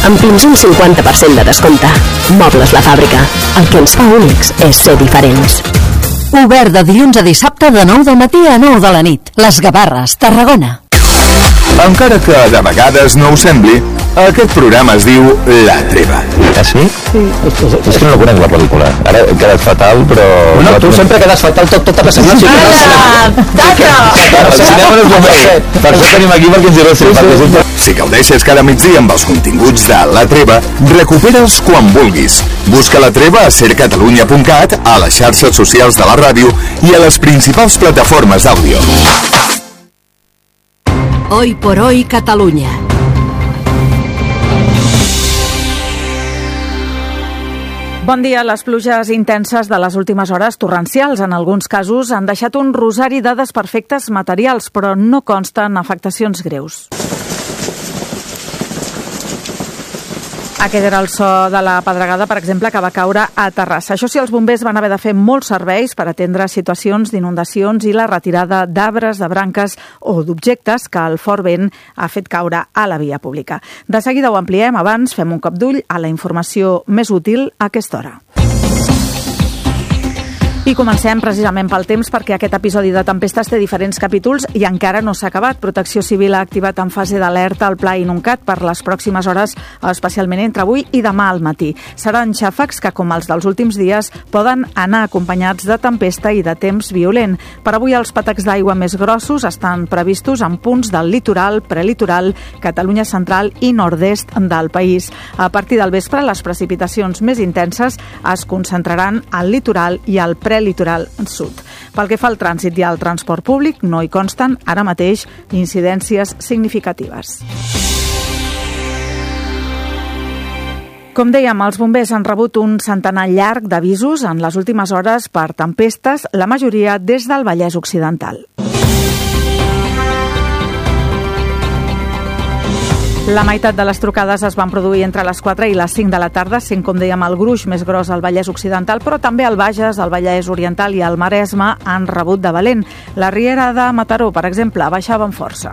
amb fins un 50% de descompte. Mobles La Fàbrica. El que ens fa únics és ser diferents. Obert de dilluns a dissabte de 9 del matí a 9 de la nit. Les Gavarres, Tarragona. Encara que de vegades no ho sembli, aquest programa es diu La Treva. Ah, sí? Sí. És que no la conec, la pel·lícula. Ara he quedat fatal, però... No, tu sempre quedes fatal tota la setmana. Per això tenim aquí, perquè ens hi Si gaudeixes cada migdia amb els continguts de La Treva, recuperes quan vulguis. Busca La Treva a sercatalunya.cat, a les xarxes socials de la ràdio i a les principals plataformes d'àudio. Hoy por hoy Catalunya. Bon dia. Les pluges intenses de les últimes hores, torrencials en alguns casos, han deixat un rosari de desperfectes materials, però no consten afectacions greus. Aquest era el so de la pedregada, per exemple, que va caure a Terrassa. Això sí, els bombers van haver de fer molts serveis per atendre situacions d'inundacions i la retirada d'arbres, de branques o d'objectes que el fort vent ha fet caure a la via pública. De seguida ho ampliem, abans fem un cop d'ull a la informació més útil a aquesta hora. I comencem precisament pel temps, perquè aquest episodi de tempestes té diferents capítols i encara no s'ha acabat. Protecció Civil ha activat en fase d'alerta el pla inuncat per les pròximes hores, especialment entre avui i demà al matí. Seran xàfecs que, com els dels últims dies, poden anar acompanyats de tempesta i de temps violent. Per avui els patacs d'aigua més grossos estan previstos en punts del litoral, prelitoral, Catalunya central i nord-est del país. A partir del vespre, les precipitacions més intenses es concentraran al litoral i al prelitoral sud. Pel que fa al trànsit i al transport públic, no hi consten ara mateix incidències significatives. Com dèiem, els bombers han rebut un centenar llarg d'avisos en les últimes hores per tempestes, la majoria des del Vallès Occidental. La meitat de les trucades es van produir entre les 4 i les 5 de la tarda, sent, com dèiem, el gruix més gros al Vallès Occidental, però també el Bages, el Vallès Oriental i el Maresme han rebut de valent. La Riera de Mataró, per exemple, baixava amb força.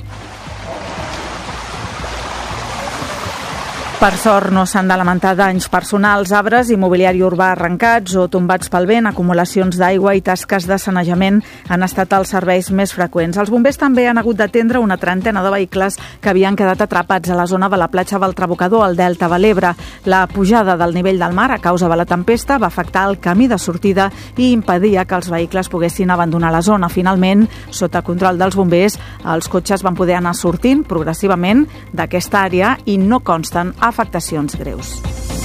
Per sort, no s'han de lamentar danys personals, arbres i mobiliari urbà arrencats o tombats pel vent. Acumulacions d'aigua i tasques de sanejament han estat els serveis més freqüents. Els bombers també han hagut d'atendre una trentena de vehicles que havien quedat atrapats a la zona de la platja del Trabocador, al Delta de l'Ebre. La pujada del nivell del mar a causa de la tempesta va afectar el camí de sortida i impedia que els vehicles poguessin abandonar la zona. Finalment, sota control dels bombers, els cotxes van poder anar sortint progressivament d'aquesta àrea i no consten afectacions greus.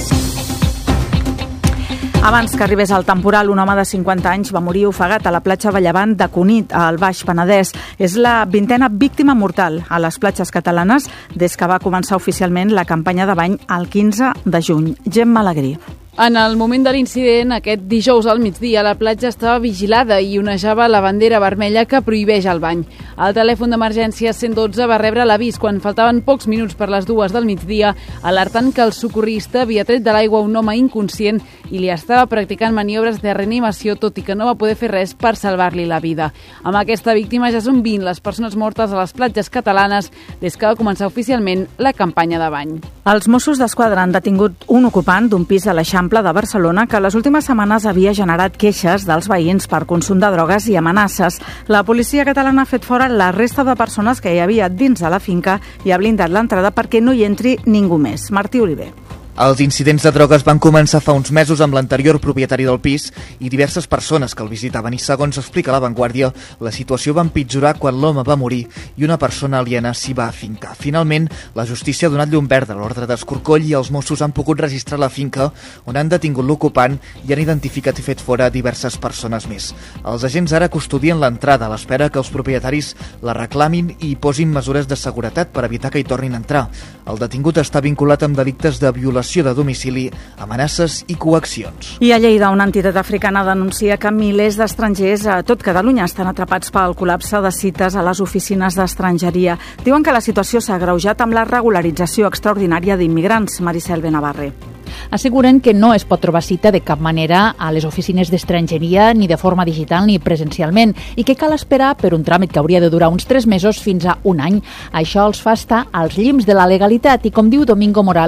Abans que arribés el temporal, un home de 50 anys va morir ofegat a la platja Vallabant de Cunit, al Baix Penedès. És la 20a víctima mortal a les platges catalanes des que va començar oficialment la campanya de bany el 15 de juny. Gemma Alegrí. En el moment de l'incident, aquest dijous al migdia, la platja estava vigilada i onejava la bandera vermella que prohibeix el bany. El telèfon d'emergència 112 va rebre l'avís quan faltaven pocs minuts per les 2 del migdia, alertant que el socorrista havia tret de l'aigua un home inconscient i li estava practicant maniobres de reanimació, tot i que no va poder fer res per salvar-li la vida. Amb aquesta víctima ja són 20 les persones mortes a les platges catalanes des que va començar oficialment la campanya de bany. Els Mossos d'Esquadra han detingut un ocupant d'un pis a l'Eixample de Barcelona que les últimes setmanes havia generat queixes dels veïns per consum de drogues i amenaces. La policia catalana ha fet fora la resta de persones que hi havia dins de la finca i ha blindat l'entrada perquè no hi entri ningú més. Martí Oliver. Els incidents de drogues van començar fa uns mesos amb l'anterior propietari del pis i diverses persones que el visitaven i, segons explica La Vanguardia, la situació va empitjorar quan l'home va morir i una persona aliena s'hi va afincar. Finalment, la justícia ha donat llum verda a l'ordre d'escorcoll i els Mossos han pogut registrar la finca on han detingut l'ocupant i han identificat i fet fora diverses persones més. Els agents ara custodien l'entrada a l'espera que els propietaris la reclamin i posin mesures de seguretat per evitar que hi tornin a entrar. El detingut està vinculat amb delictes de violació de domicili, amenaces i coaccions. I a Lleida, una entitat africana denuncia que milers d'estrangers a tot Catalunya estan atrapats pel col·lapse de cites a les oficines d'estrangeria. Diuen que la situació s'ha agreujat amb la regularització extraordinària d'immigrants. Maricel Benavarre. Asseguren que no es pot trobar cita de cap manera a les oficines d'estrangeria ni de forma digital ni presencialment i que cal esperar per un tràmit que hauria de durar uns 3 mesos fins a un any. Això els fa estar als llims de la legalitat i, com diu Domingo Morales,